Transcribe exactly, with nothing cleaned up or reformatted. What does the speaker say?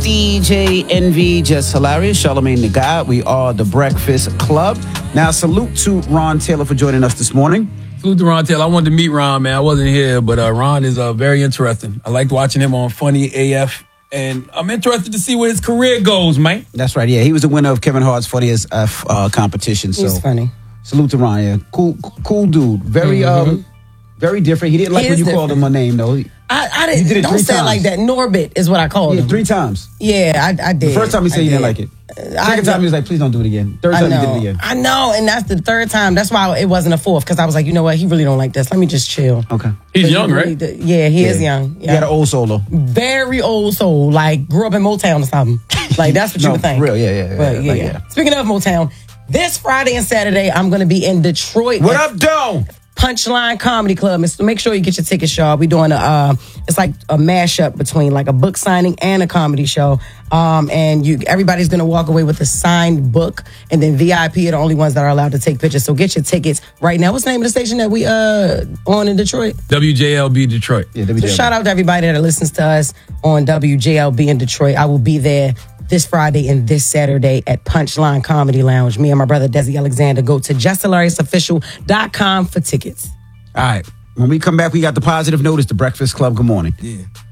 D J Envy, Just Hilarious, Charlamagne the God. We are the Breakfast Club. Now, salute to Ron Taylor for joining us this morning. Salute to Ron Taylor. I wanted to meet Ron, man. I wasn't here, but uh, Ron is uh, very interesting. I liked watching him on Funny A F, and I'm interested to see where his career goes, man. That's right, yeah. He was the winner of Kevin Hart's Funniest F uh, competition. So He's funny. Salute to Ron, yeah. Cool, cool dude. Very, mm-hmm. um, very different. He didn't like He when you different. called him my name, though. He, I, I didn't. did it don't three say times. it like that. Norbit is what I called yeah, him. three times. Yeah, I, I did. The first time he said I he didn't did. like it. I Second time he was like, please don't do it again. Third I time he know. did it again. I know, and that's the third time. That's why it wasn't a fourth, because I was like, you know what? He really don't like this. Let me just chill. Okay. He's But young, he really right? did- Yeah, he is young. He got an old solo. Very old soul. Like, grew up in Motown or something. Like, that's what you No, would think. for real, yeah, yeah, yeah. But, yeah, Like, yeah. yeah. Speaking of Motown, this Friday and Saturday, I'm going to be in Detroit. What at up, Doe? Punchline Comedy Club. It's, make sure you get your tickets, y'all. We're doing a, uh, it's like a mashup between like a book signing and a comedy show. Um, and you, everybody's gonna walk away with a signed book, and then V I P are the only ones that are allowed to take pictures. So get your tickets right now. What's the name of the station that we uh on in Detroit? W J L B Detroit. Yeah, W J L B. So shout out to everybody that listens to us on W J L B in Detroit. I will be there this Friday and this Saturday at Punchline Comedy Lounge. Me and my brother Desi Alexander. Go to just hilarious official dot com for tickets. All right. When we come back, we got the positive notice, the Breakfast Club. Good morning. Yeah.